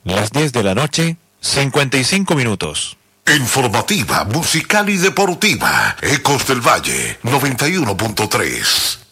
Las 10 de la noche, 55 minutos. Informativa, musical y deportiva. Ecos del Valle, 91.3.